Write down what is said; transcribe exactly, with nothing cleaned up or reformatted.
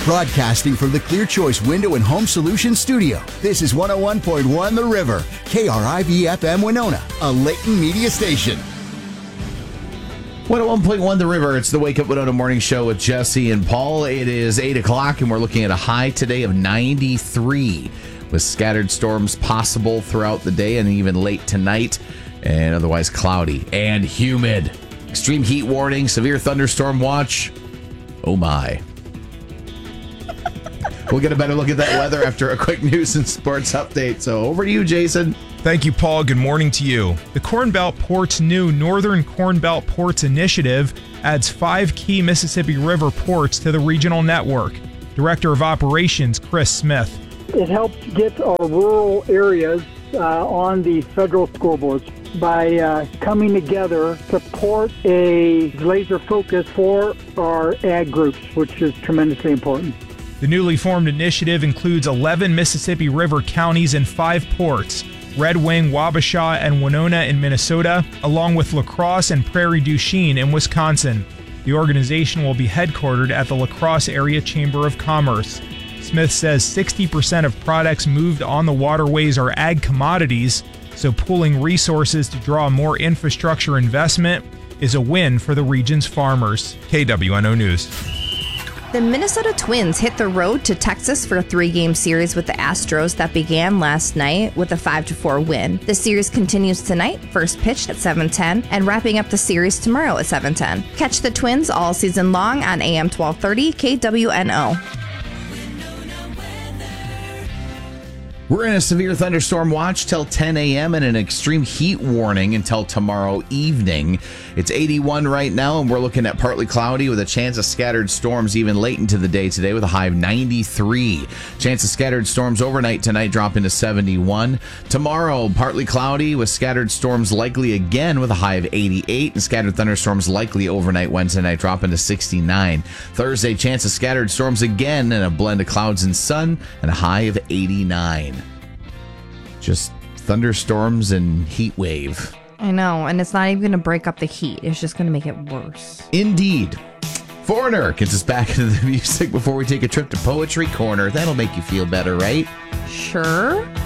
Broadcasting from the Clear Choice Window and Home Solutions Studio, this is one oh one point one The River, K R I V F M Winona, a Layton media station. one oh one point one The River, it's the Wake Up Winona Morning Show with Jesse and Paul. It is eight o'clock and we're looking at a high today of ninety-three with scattered storms possible throughout the day and even late tonight, and otherwise cloudy and humid. Extreme heat warning, severe thunderstorm watch. Oh my. We'll get a better look at that weather after a quick news and sports update. So over to you, Jason. Thank you, Paul. Good morning to you. The Corn Belt Ports' new Northern Corn Belt Ports Initiative adds five key Mississippi River ports to the regional network. Director of Operations, Chris Smith. It helps get our rural areas uh, on the federal scoreboards by uh, coming together to support a laser focus for our ag groups, which is tremendously important. The newly formed initiative includes eleven Mississippi River counties and five ports, Red Wing, Wabasha, and Winona in Minnesota, along with La Crosse and Prairie du Chien in Wisconsin. The organization will be headquartered at the La Crosse Area Chamber of Commerce. Smith says sixty percent of products moved on the waterways are ag commodities, so pooling resources to draw more infrastructure investment is a win for the region's farmers. K W N O News. The Minnesota Twins hit the road to Texas for a three-game series with the Astros that began last night with a five to four win. The series continues tonight, first pitch at seven ten, and wrapping up the series tomorrow at seven ten. Catch the Twins all season long on A M twelve thirty K W N O. We're in a severe thunderstorm watch till ten a.m. and an extreme heat warning until tomorrow evening. It's eighty-one right now, and we're looking at partly cloudy with a chance of scattered storms even late into the day today with a high of ninety-three. Chance of scattered storms overnight tonight dropping to seventy-one. Tomorrow, partly cloudy with scattered storms likely again with a high of eighty-eight, and scattered thunderstorms likely overnight Wednesday night dropping to sixty-nine. Thursday, chance of scattered storms again and a blend of clouds and sun and a high of eighty-nine. Just thunderstorms and heat wave. I know, and it's not even going to break up the heat. It's just going to make it worse. Indeed. Foreigner gets us back into the music before we take a trip to Poetry Corner. That'll make you feel better, right? Sure.